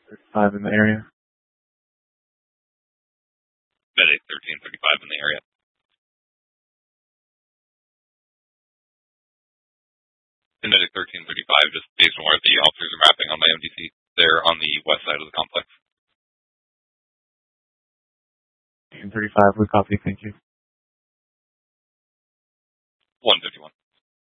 1335 in the area. Medic 1335 in the area. Medic 1335, just based on where the officers are mapping on my MDC. They're on the west side of the complex. 1335, we copy, thank you.